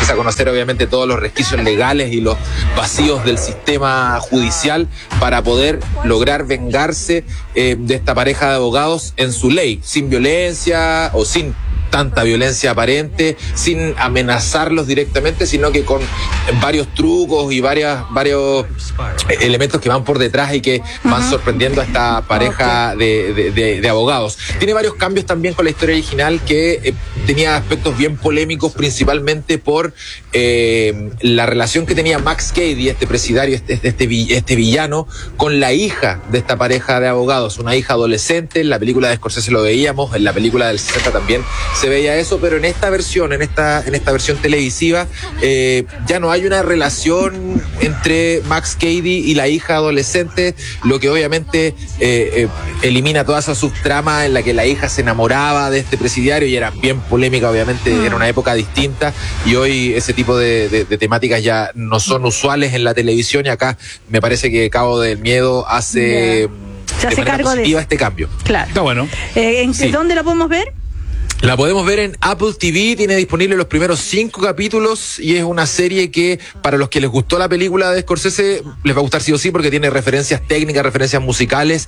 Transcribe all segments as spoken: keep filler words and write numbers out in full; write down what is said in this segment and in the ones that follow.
empieza a conocer obviamente todos los resquicios legales y los vacíos del sistema judicial para poder lograr vengarse eh, de esta pareja de abogados en su ley, sin violencia o sin tanta violencia aparente, sin amenazarlos directamente, sino que con varios trucos y varias, varios elementos que van por detrás y que van uh-huh. sorprendiendo a esta pareja okay. de, de, de, de abogados. Tiene varios cambios también con la historia original que eh, tenía aspectos bien polémicos, principalmente por eh, la relación que tenía Max Cady, este presidiario, este, este, este villano, con la hija de esta pareja de abogados, una hija adolescente. En la película de Scorsese lo veíamos, en la película del sesenta también se veía eso, pero en esta versión, en esta, en esta versión televisiva, eh, ya no hay una relación entre Max Cady y la hija adolescente, lo que obviamente eh, eh, elimina toda esa subtrama en la que la hija se enamoraba de este presidiario y era bien polémica, obviamente, mm. era una época distinta, y hoy ese tipo de, de, de temáticas ya no son usuales en la televisión, y acá me parece que Cabo del Miedo hace, yeah. Se hace cargo de este cambio. Claro. Está bueno. Eh, ¿en sí. ¿Dónde la podemos ver? La podemos ver en Apple T V, tiene disponible los primeros cinco capítulos y es una serie que para los que les gustó la película de Scorsese les va a gustar sí o sí, porque tiene referencias técnicas, referencias musicales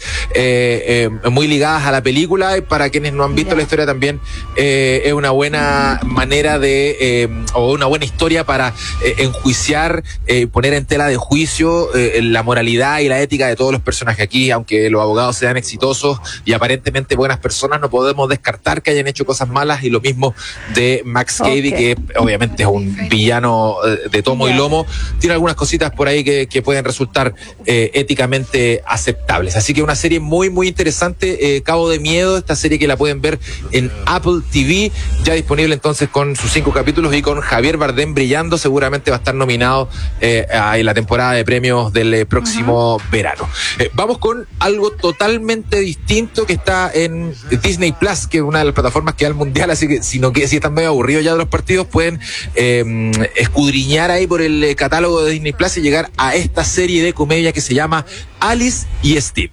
eh, eh, muy ligadas a la película, y para quienes no han visto yeah. la historia también eh, es una buena manera de, eh, o una buena historia para eh, enjuiciar, eh, poner en tela de juicio eh, la moralidad y la ética de todos los personajes. Aquí, aunque los abogados sean exitosos y aparentemente buenas personas, no podemos descartar que hayan hecho cosas malas, y lo mismo de Max Cady, okay. que obviamente es un villano de tomo yeah. y lomo. Tiene algunas cositas por ahí que, que pueden resultar eh, éticamente aceptables. Así que una serie muy, muy interesante, eh, Cabo de Miedo, esta serie que la pueden ver en Apple T V, ya disponible entonces con sus cinco capítulos y con Javier Bardem brillando. Seguramente va a estar nominado eh, en la temporada de premios del eh, próximo uh-huh. verano. Eh, vamos con algo totalmente distinto que está en Disney Plus, que es una de las plataformas que al mundial, así que si no que si están medio aburridos ya de los partidos, pueden eh, escudriñar ahí por el eh, catálogo de Disney Plus y llegar a esta serie de comedia que se llama Alice y Steve.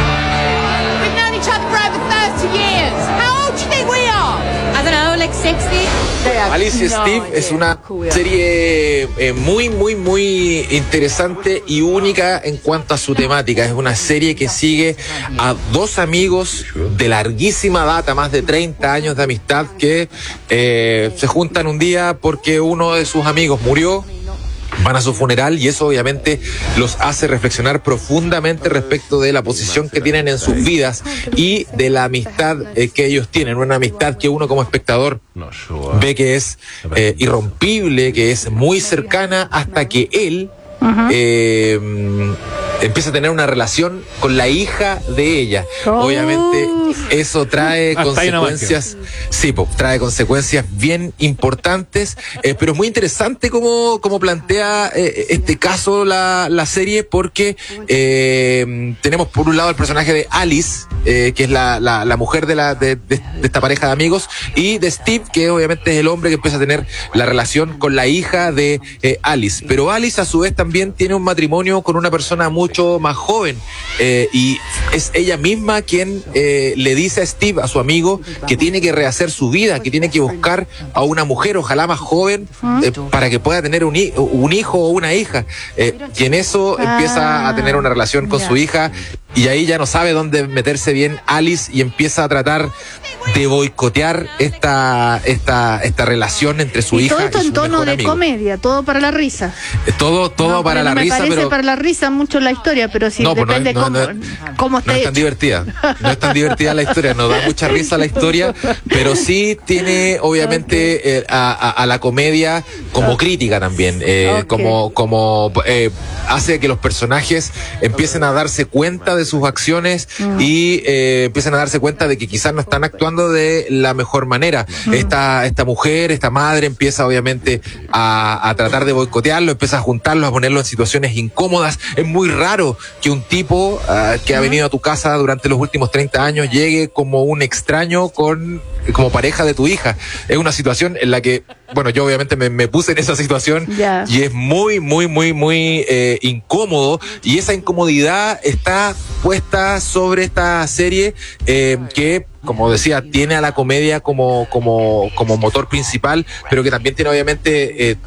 Alice y Steve es una serie eh, muy, muy, muy interesante y única en cuanto a su temática. Es una serie que sigue a dos amigos de larguísima data, más de treinta años de amistad, que eh, se juntan un día porque uno de sus amigos murió. Van a su funeral y eso obviamente los hace reflexionar profundamente respecto de la posición que tienen en sus vidas y de la amistad eh, que ellos tienen. Una amistad que uno como espectador ve que es eh, irrompible, que es muy cercana, hasta que él uh-huh. eh, empieza a tener una relación con la hija de ella. Oh. Obviamente eso trae hasta consecuencias, sí, po, trae consecuencias bien importantes, eh, pero es muy interesante cómo, cómo plantea eh, este caso la, la serie, porque eh, tenemos por un lado el personaje de Alice, eh, que es la, la, la mujer de, la, de, de, de esta pareja de amigos, y de Steve, que obviamente es el hombre que empieza a tener la relación con la hija de eh, Alice. Pero Alice a su vez también tiene un matrimonio con una persona mucho más joven, eh, y es ella misma quien eh, le dice a Steve, a su amigo, que tiene que rehacer su vida, que tiene que buscar a una mujer, ojalá más joven, eh, para que pueda tener un, hi- un hijo o una hija, eh, y en eso empieza a tener una relación con su hija, y ahí ya no sabe dónde meterse bien Alice, y empieza a tratar de boicotear esta esta esta relación entre su y hija todo esto y su en tono mejor de amigo. comedia, todo para la risa. Todo todo no, para no la me risa, parece pero para la risa mucho la historia, pero sí no, pues depende no es, no, cómo, no, cómo está no es tan hecho. divertida, no es tan divertida la historia, nos da mucha risa la historia, pero sí tiene obviamente okay. eh, a, a, a la comedia como okay. crítica también, eh, okay. como como eh, hace que los personajes empiecen a darse cuenta de sus acciones mm. y eh, empiecen a darse cuenta de que quizás no están actuando de la mejor manera. Mm. Esta esta mujer, esta madre empieza obviamente a, a tratar de boicotearlo, empieza a juntarlo, a ponerlo en situaciones incómodas. Es muy raro que un tipo uh, que ha venido a tu casa durante los últimos treinta años llegue como un extraño con como pareja de tu hija. Es una situación en la que, bueno, yo obviamente me, me puse en esa situación yeah. y es muy, muy, muy, muy eh, incómodo, y esa incomodidad está puesta sobre esta serie eh, que, como decía, tiene a la comedia como como como motor principal, pero que también tiene obviamente eh,